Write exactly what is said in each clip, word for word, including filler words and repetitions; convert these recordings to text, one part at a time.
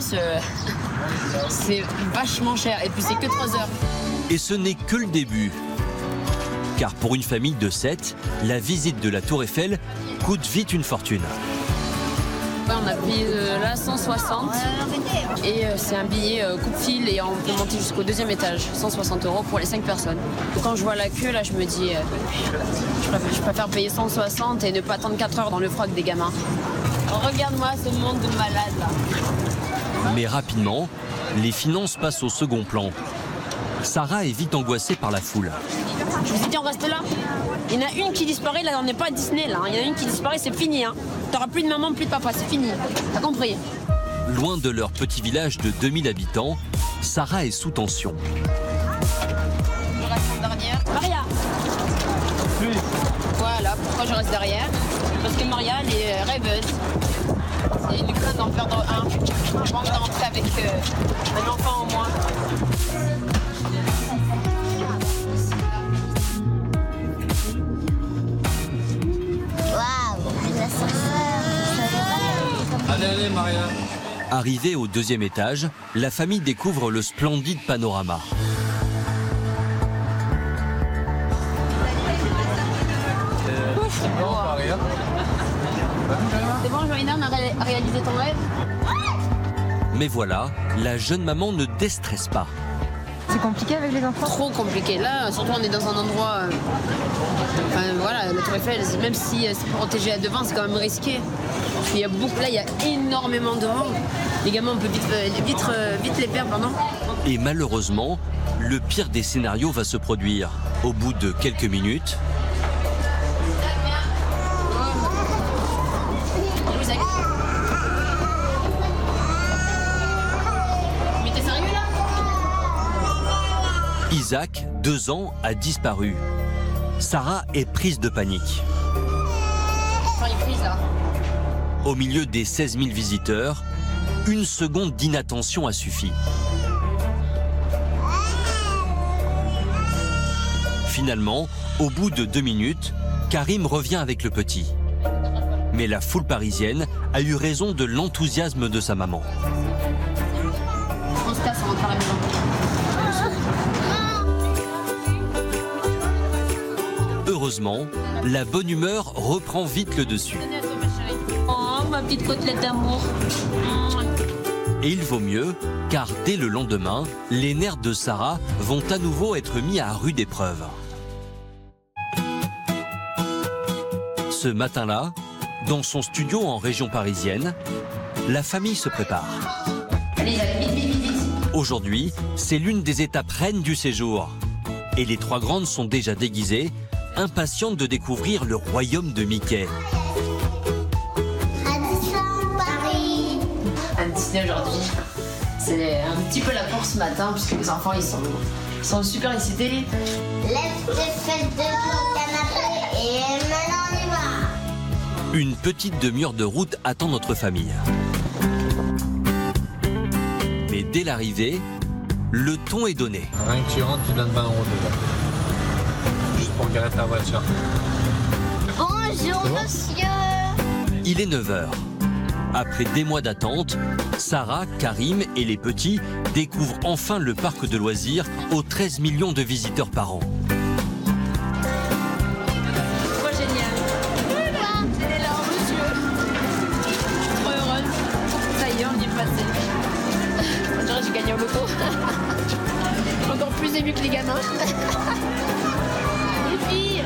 place, euh, c'est vachement cher. Et puis c'est que trois heures. Et ce n'est que le début. Car pour une famille de sept, la visite de la Tour Eiffel coûte vite une fortune. Ouais, on a payé euh, là cent soixante et euh, c'est un billet euh, coupe-fil et on peut monter jusqu'au deuxième étage. cent soixante euros pour les cinq personnes. Quand je vois la queue, là, je me dis, euh, je, préfère, je préfère payer cent soixante et ne pas attendre quatre heures dans le froid avec des gamins. Regarde-moi ce monde de malades là. Mais rapidement, les finances passent au second plan. Sarah est vite angoissée par la foule. Je vous ai dit, on reste là. Il y en a une qui disparaît, là, on n'est pas à Disney, là. Il y en a une qui disparaît, c'est fini. Hein. T'auras plus de maman, plus de papa, c'est fini. T'as compris? Loin de leur petit village de deux mille habitants, Sarah est sous tension. Je reste en dernière. Maria. Oui. Voilà, pourquoi je reste derrière? Parce que Maria, elle est rêveuse. Et du coup, d'en perdre un. Je pense d'entrer avec euh, un enfant au moins. Allez, allez, Maria. Arrivée au deuxième étage, la famille découvre le splendide panorama. Euh, c'est bon, Maria. C'est bon, Joïna, on a ré réalisé ton rêve? Mais voilà, la jeune maman ne déstresse pas. C'est compliqué avec les enfants? Trop compliqué. Là, surtout, on est dans un endroit... Euh... Enfin, voilà, la Tour Eiffel, même si c'est protégé à devant, c'est quand même risqué. Il y a beaucoup, là, il y a énormément de monde. Les gamins, on peut vite, vite, vite les perdre, pardon. Et malheureusement, le pire des scénarios va se produire. Au bout de quelques minutes... Mais t'es sérieux, là? Isaac, deux ans, a disparu. Sarah est prise de panique. Enfin, il est prise, là. Au milieu des seize mille visiteurs, une seconde d'inattention a suffi. Finalement, au bout de deux minutes, Karim revient avec le petit. Mais la foule parisienne a eu raison de l'enthousiasme de sa maman. On se casse, on rentre à la maison. Heureusement, la bonne humeur reprend vite le dessus. Oh, ma petite côtelette d'amour. Et il vaut mieux, car dès le lendemain, les nerfs de Sarah vont à nouveau être mis à rude épreuve. Ce matin-là, dans son studio en région parisienne, la famille se prépare. Allez, allez, vite, vite, vite. Aujourd'hui, c'est l'une des étapes reines du séjour. Et les trois grandes sont déjà déguisées, impatientes de découvrir le royaume de Mickey. À Disneyland Paris. À Disney aujourd'hui, c'est un petit peu la course ce matin, parce que les enfants, ils sont, ils sont super excités. Lève-tes, fais de ton canapé et maintenant on y va. Une petite demi-heure de route attend notre famille. Mais dès l'arrivée, le ton est donné. Rien que tu rentres, tu donnes vingt euros déjà. Juste pour garer ta voiture. Bonjour, bon monsieur. Il est neuf heures. Après des mois d'attente, Sarah, Karim et les petits découvrent enfin le parc de loisirs aux treize millions de visiteurs par an. Trop génial. Elle est là, monsieur. Je suis trop heureuse. Ça y est, on y est passé. On dirait que j'ai gagné au loto. Encore plus ému que les gamins. Les filles,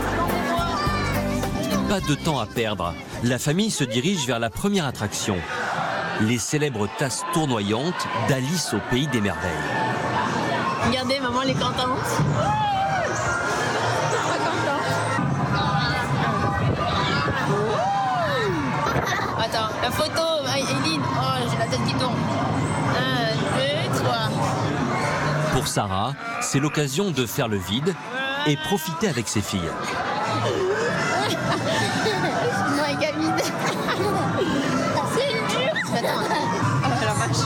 Pas de temps à perdre. La famille se dirige vers la première attraction. Les célèbres tasses tournoyantes d'Alice au pays des merveilles. regardez, maman, elle est contente. Trop contente. Attends, la photo, Eileen. Oh, j'ai la tête qui tourne. Un, deux, trois. Pour Sarah, c'est l'occasion de faire le vide et profiter avec ses filles. Moi, gamine. C'est dur. Attends, oh la vache.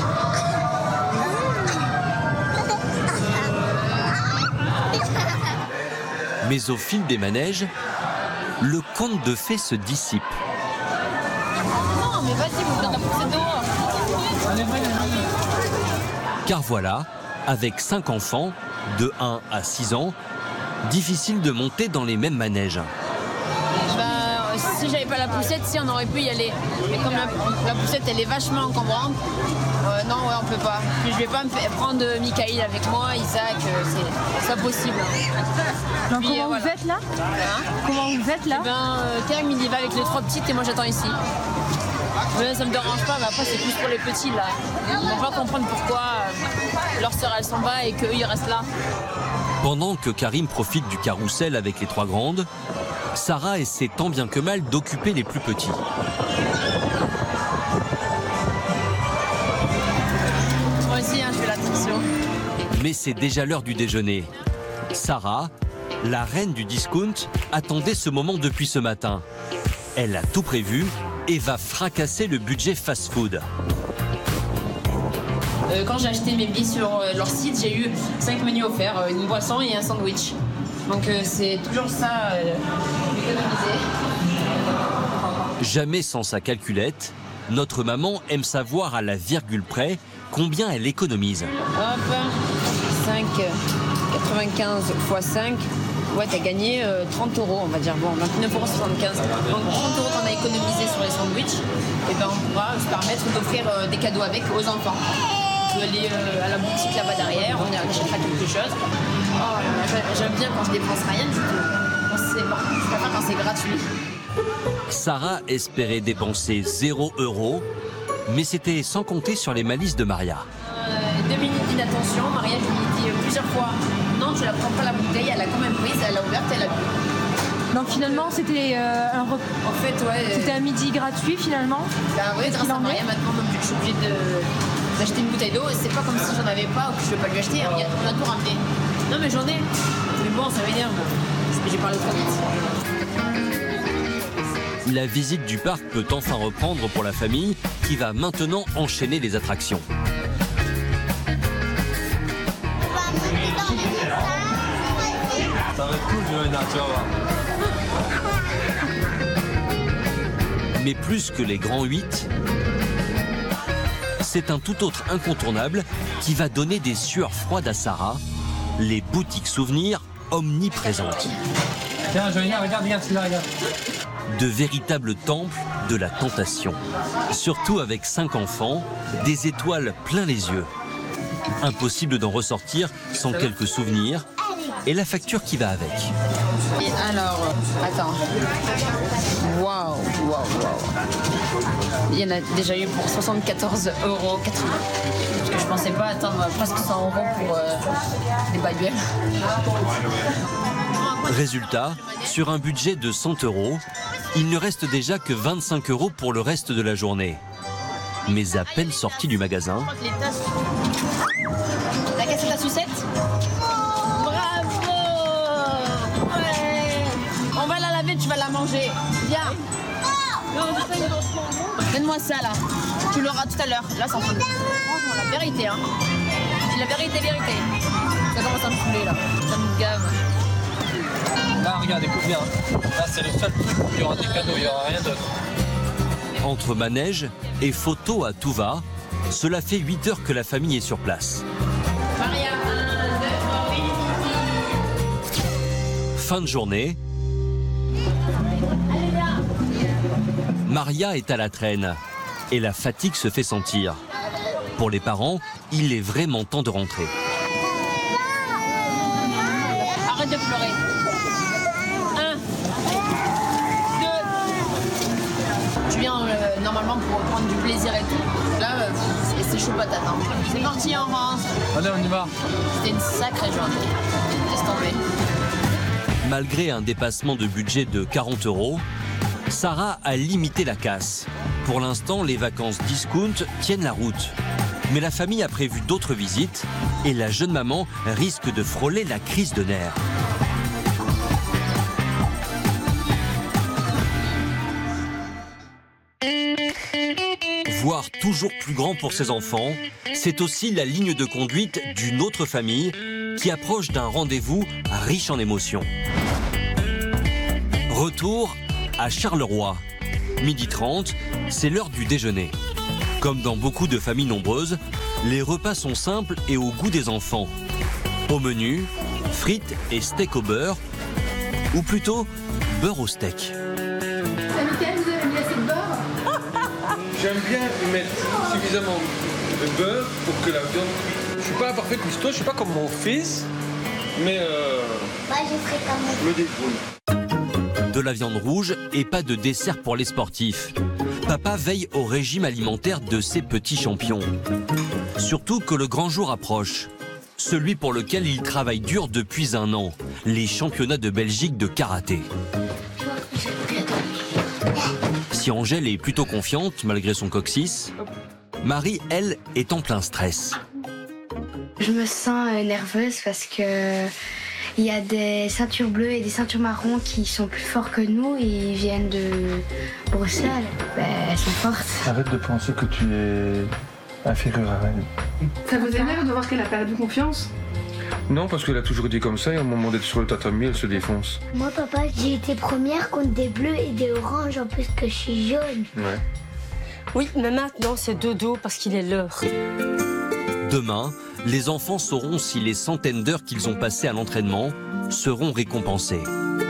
Mais au fil des manèges, le conte de fées se dissipe. Non, mais vas-y, vous faites la poussée dehors. Car voilà, avec cinq enfants, de un à six ans, difficile de monter dans les mêmes manèges. Bah, si j'avais pas la poussette, si on aurait pu y aller. Mais comme la, la poussette elle est vachement encombrante, euh, non ouais on peut pas. Puis je vais pas me faire prendre Michael avec moi, Isaac, euh, c'est pas possible. Donc, Puis, comment euh, vous voilà. êtes là Hein Comment vous êtes là Eh ben, euh, Karim il y va avec les trois petites et moi j'attends ici. Mais ça me dérange pas, mais après c'est plus pour les petits là. Ils vont pas comprendre pourquoi euh, leur sœur elle s'en va et qu'eux ils restent là. Pendant que Karim profite du carrousel avec les trois grandes, Sarah essaie tant bien que mal d'occuper les plus petits. Moi aussi, hein, je fais l'attention. Mais c'est déjà l'heure du déjeuner. Sarah, la reine du discount, attendait ce moment depuis ce matin. Elle a tout prévu et va fracasser le budget fast-food. Euh, quand j'ai acheté mes billets sur euh, leur site, j'ai eu cinq menus offerts, euh, une boisson et un sandwich. Donc euh, c'est toujours ça, euh, économiser. Jamais sans sa calculette, notre maman aime savoir à la virgule près combien elle économise. Hop, cinq, quatre-vingt-quinze fois cinq, ouais t'as gagné euh, trente euros on va dire, bon vingt-neuf euros soixante-quinze. Donc trente euros qu'on a économisé sur les sandwichs, et ben on pourra se permettre d'offrir euh, des cadeaux avec aux enfants. On peut aller euh, à la boutique là-bas derrière, on y achètera quelque chose. Oh, j'aime bien quand je dépense rien du tout. Quand c'est bon, je préfère quand c'est gratuit. Sarah espérait dépenser zéro euro, mais c'était sans compter sur les malices de Maria. Euh, deux minutes d'inattention, Maria je lui ai dit euh, plusieurs fois non tu la prends pas la bouteille, elle a quand même prise, elle a ouverte, elle a bu. Donc finalement c'était euh, un repas. En fait ouais. euh, C'était un midi gratuit finalement. Bah oui, grâce à Maria maintenant donc, je suis obligée de- d'acheter une bouteille d'eau. C'est pas comme si j'en avais pas ou que je ne vais pas lui acheter. Il y a- On a tout ramené. Non mais j'en ai. Mais bon, ça m'énerve. J'ai parlé trop vite. La visite du parc peut enfin reprendre pour la famille qui va maintenant enchaîner les attractions. On va monter dans les dessins. Ça va être cool, Johanna, tu vas voir. Mais plus que les grands huit, c'est un tout autre incontournable qui va donner des sueurs froides à Sarah, les boutiques souvenirs omniprésentes. Tiens, Johanna, regarde, regarde, celui-là, regarde. De véritables temples de la tentation. Surtout avec cinq enfants, des étoiles plein les yeux. Impossible d'en ressortir sans quelques souvenirs et la facture qui va avec. Et alors, attends. Waouh, waouh, waouh. Il y en a déjà eu pour soixante-quatorze euros quatre-vingts. Parce que je pensais pas attendre presque cent euros pour euh, des baguettes. Résultat, sur un budget de cent euros, il ne reste déjà que vingt-cinq euros pour le reste de la journée. Mais à peine sorti du magasin, T'as cassé ta sucette? Bravo! Ouais! On va la laver, tu vas la manger. Viens! Donne-moi ça là. Tu l'auras tout à l'heure. Là, ça prend. Franchement, la vérité, hein. Je dis la vérité, vérité. Ça commence à me saouler là. Ça me gave. Là, regarde, écoute bien. Là, c'est le seul truc où il y aura des cadeaux, il n'y aura rien d'autre. entre manège et photos à tout va, cela fait huit heures que la famille est sur place. Maria, un, deux, trois, huit. Fin de journée. Maria est à la traîne et la fatigue se fait sentir. Pour les parents, il est vraiment temps de rentrer. Arrête de pleurer. Un, deux. Tu viens euh, normalement pour prendre du plaisir et tout. Là, euh, c'est chaud patate. Hein. C'est parti, on rentre. Allez, on y va. C'était une sacrée journée. Laisse tomber. Malgré un dépassement de budget de quarante euros, Sarah a limité la casse. Pour l'instant, les vacances discount tiennent la route. Mais la famille a prévu d'autres visites et la jeune maman risque de frôler la crise de nerfs. Voir toujours plus grand pour ses enfants, c'est aussi la ligne de conduite d'une autre famille qui approche d'un rendez-vous riche en émotions. Retour à Charleroi. midi trente, c'est l'heure du déjeuner. Comme dans beaucoup de familles nombreuses, les repas sont simples et au goût des enfants. Au menu, frites et steak au beurre, ou plutôt beurre au steak. Michael, vous avez mis assez de beurre? J'aime bien mettre suffisamment de beurre pour que la viande cuise. Je suis pas un parfait cuistot, je suis pas comme mon fils, mais euh, Moi, je ferai comme je me débrouille. De la viande rouge et pas de dessert pour les sportifs. Papa veille au régime alimentaire de ses petits champions. Surtout que le grand jour approche. Celui pour lequel il travaille dur depuis un an. Les championnats de Belgique de karaté. Si Angèle est plutôt confiante, malgré son coccyx, Marie, elle, est en plein stress. Je me sens euh, nerveuse parce que il y a des ceintures bleues et des ceintures marrons qui sont plus forts que nous et ils viennent de Bruxelles. Ben, elles sont fortes. Arrête de penser que tu es inférieur à elle. Ça vous énerve de voir qu'elle a perdu confiance? Non, parce qu'elle a toujours été comme ça et au moment d'être sur le tatami, elle se défonce. Moi, papa, j'ai été première contre des bleus et des oranges en plus que je suis jaune. Ouais. Oui, mais maintenant c'est dodo parce qu'il est l'heure. Demain, les enfants sauront si les centaines d'heures qu'ils ont passées à l'entraînement seront récompensées.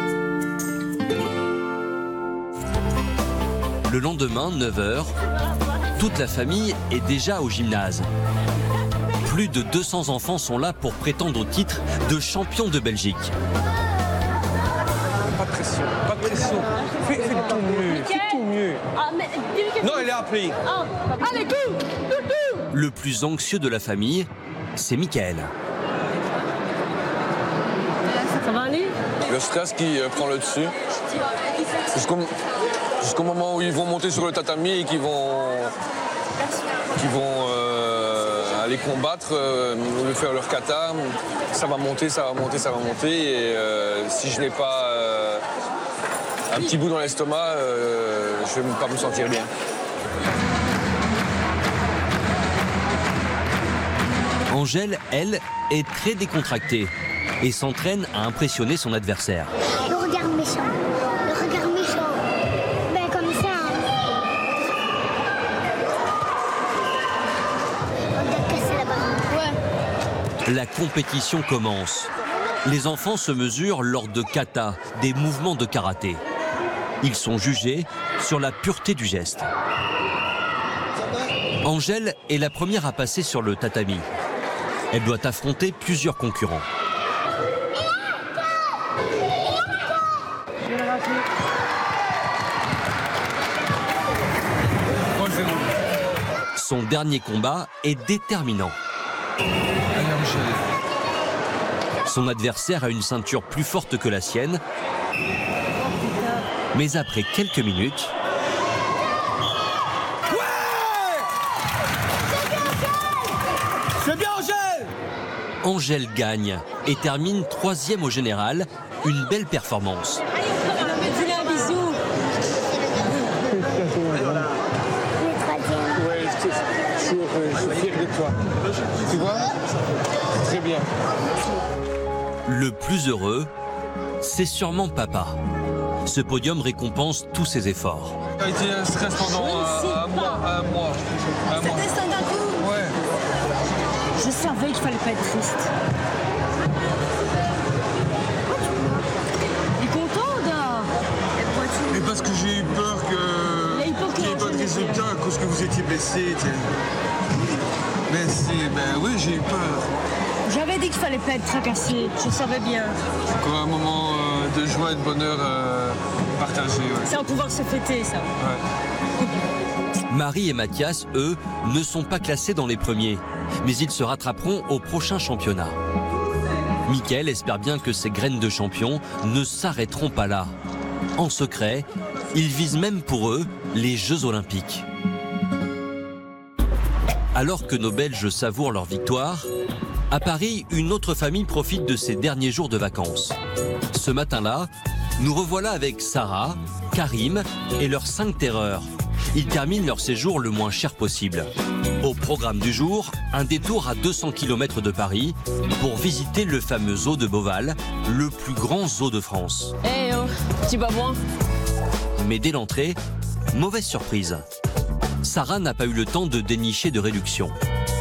Le lendemain, neuf heures, toute la famille est déjà au gymnase. Plus de deux cents enfants sont là pour prétendre au titre de champion de Belgique. Pas de pression, pas de pression. Fais, fais de ton mieux, fais de ton mieux. Ah, mais Non, elle est appelée. allez, go, go, go. Le plus anxieux de la famille, c'est Michael. Ça va aller? Le stress qui euh, prend le dessus. Jusqu'au jusqu'au moment où ils vont monter sur le tatami et qu'ils vont, qu'ils vont euh, aller combattre, euh, faire leur kata. Ça va monter, ça va monter, ça va monter. Et euh, si je n'ai pas euh, un petit bout dans l'estomac, euh, je ne vais pas me sentir bien. Angèle, elle, est très décontractée et s'entraîne à impressionner son adversaire. Le regard méchant. Le regard méchant. Ben, comme ça. Hein. On doit casser la barre. Ouais. La compétition commence. Les enfants se mesurent lors de kata, des mouvements de karaté. Ils sont jugés sur la pureté du geste. Angèle est la première à passer sur le tatami. Elle doit affronter plusieurs concurrents. Son dernier combat est déterminant. Son adversaire a une ceinture plus forte que la sienne. Mais après quelques minutes... C'est bien, Angèle! Angèle gagne et termine troisième au général. Une belle performance. Dis-lui un bisou. Le troisième. Ouais, je, je, je, je suis fier de toi. Tu vois? Très bien. Le plus heureux, c'est sûrement papa. Ce podium récompense tous ses efforts. Ça a été un stress pendant un, un mois, un mois. Un mois. C'était ça d'un coup. Ouais. Je savais qu'il fallait pas être triste. Il est content, là. Mais parce que j'ai eu peur Il a eu peur que- qu'il n'y ait pas de résultat à cause que vous étiez blessé. tiens. Mais c'est... Ben oui, j'ai eu peur. J'avais dit qu'il fallait pas être tracassé. Je savais bien. Encore un moment euh, de joie et de bonheur euh, partagé. Ouais. C'est un pouvoir se fêter, ça. Ouais. Marie et Mathias, eux, ne sont pas classés dans les premiers. Mais ils se rattraperont au prochain championnat. Michael espère bien que ces graines de champion ne s'arrêteront pas là. En secret, ils visent même pour eux les Jeux Olympiques. Alors que nos Belges savourent leur victoire, à Paris, une autre famille profite de ses derniers jours de vacances. Ce matin-là, nous revoilà avec Sarah, Karim et leurs cinq terreurs. Ils terminent leur séjour le moins cher possible. Au programme du jour, un détour à deux cents kilomètres de Paris pour visiter le fameux zoo de Beauval, le plus grand zoo de France. Eh hey oh, petit babouin. Mais dès l'entrée, mauvaise surprise. Sarah n'a pas eu le temps de dénicher de réduction.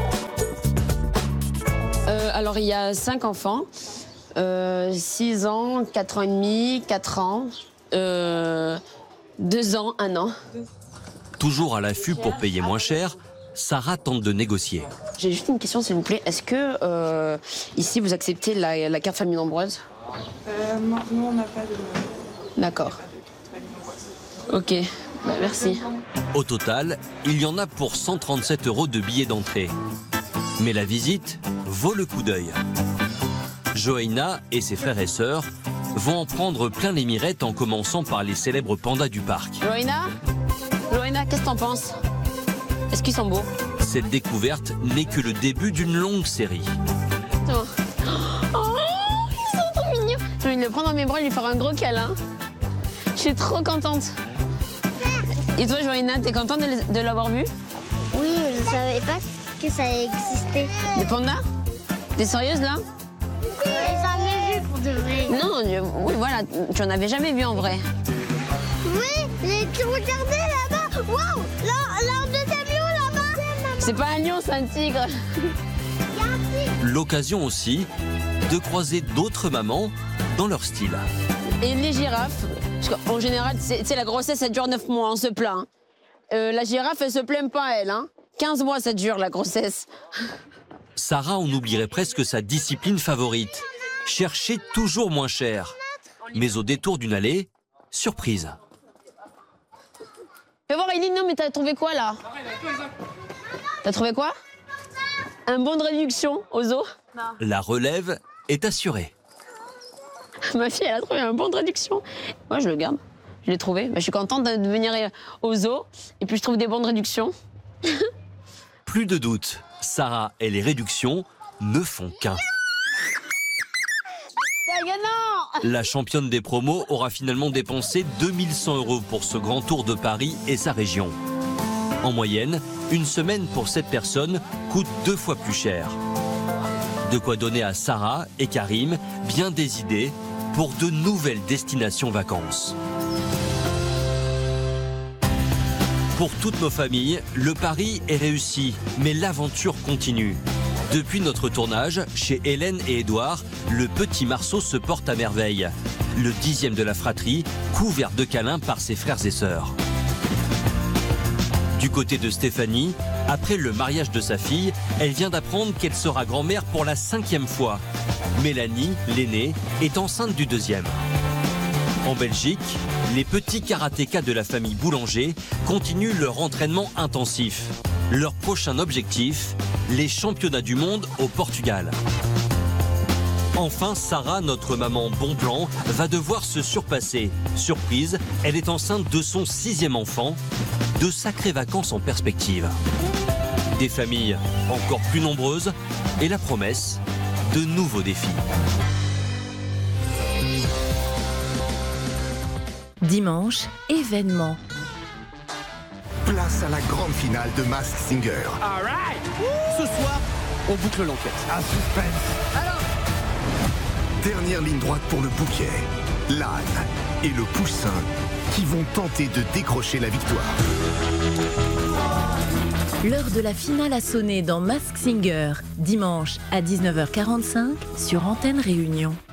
Euh, alors, il y a cinq enfants, euh, six ans, quatre ans et demi, quatre ans, euh, deux ans, un an. Toujours à l'affût pour payer moins cher, Sarah tente de négocier. J'ai juste une question, s'il vous plaît. Est-ce que, euh, ici, vous acceptez la, la carte famille nombreuse? euh, Non, nous, on n'a pas de... D'accord. Ok, bah, merci. Au total, il y en a pour cent trente-sept euros de billets d'entrée. Mais la visite vaut le coup d'œil. Johanna et ses frères et sœurs vont en prendre plein les mirettes en commençant par les célèbres pandas du parc. Johanna Johanna, qu'est-ce que t'en penses? Est-ce qu'ils sont beaux? Cette découverte n'est que le début d'une longue série. Oh, ils sont trop mignons. J'ai envie de le prendre dans mes bras et lui faire un gros câlin. Je suis trop contente. Et toi, Johanna, t'es contente de, de l'avoir vu? Oui, mais je savais pas que ça existait. Des pandas? T'es sérieuse là? J'ai jamais vu pour de vrai. Non, je- oui, voilà, tu en avais jamais vu en vrai. Oui, mais tu regardais là-bas. Waouh, là, là, en deuxième lion là-bas. C'est pas un lion, c'est un tigre. L'occasion aussi de croiser d'autres mamans dans leur style. Et les girafes, parce qu'en général, c'est c'est la grossesse, ça dure neuf mois, on se plaint. Euh, la girafe, elle se plaint pas, elle. Hein. quinze mois, ça dure, la grossesse. Sarah en oublierait presque sa discipline favorite. Chercher toujours moins cher. Mais au détour d'une allée, surprise. Fais voir, Eileen, non, mais t'as trouvé quoi, là? T'as trouvé quoi? Un bon de réduction au zoo? La relève est assurée. Ma fille, elle a trouvé un bon de réduction. Moi, je le garde. Je l'ai trouvé. Bah, je suis contente de venir au zoo. Et puis, je trouve des bons de réduction. Plus de doute, Sarah et les réductions ne font qu'un. C'est gagnant! La championne des promos aura finalement dépensé deux mille cent euros pour ce grand tour de Paris et sa région. En moyenne, une semaine pour cette personne coûte deux fois plus cher. De quoi donner à Sarah et Karim bien des idées pour de nouvelles destinations vacances. Pour toutes nos familles, le pari est réussi, mais l'aventure continue. Depuis notre tournage, chez Hélène et Édouard, le petit Marceau se porte à merveille. Le dixième de la fratrie, couvert de câlins par ses frères et sœurs. Du côté de Stéphanie, après le mariage de sa fille, elle vient d'apprendre qu'elle sera grand-mère pour la cinquième fois. Mélanie, l'aînée, est enceinte du deuxième. En Belgique, les petits karatékas de la famille Boulanger continuent leur entraînement intensif. Leur prochain objectif, les championnats du monde au Portugal. Enfin, Sarah, notre maman bon plan, va devoir se surpasser. Surprise, elle est enceinte de son sixième enfant. De sacrées vacances en perspective. Des familles encore plus nombreuses et la promesse de nouveaux défis. Dimanche, événement. Place à la grande finale de Masked Singer. All right. Ce soir, on boucle l'enquête. Un suspense. Alors Dernière ligne droite pour le bouquet. L'âne et le poussin qui vont tenter de décrocher la victoire. L'heure de la finale a sonné dans Masked Singer, dimanche à dix-neuf heures quarante-cinq sur Antenne Réunion.